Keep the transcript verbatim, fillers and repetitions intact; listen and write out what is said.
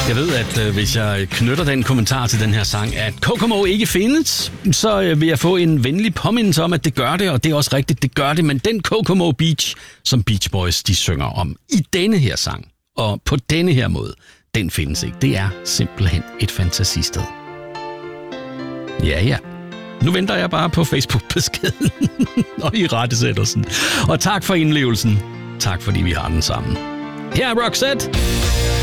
Jeg ved, at øh, hvis jeg knytter den kommentar til den her sang, at Kokomo ikke findes, så øh, vil jeg få en venlig påmindelse om, at det gør det, og det er også rigtigt, det gør det. Men den Kokomo Beach, som Beach Boys de synger om i denne her sang, og på denne her måde, den findes ikke. Det er simpelthen et fantasisted. Ja, ja. Nu venter jeg bare på Facebook-beskeden og i rettesættelsen. Og tak for indlevelsen. Tak fordi vi har den sammen. Her er Roxette.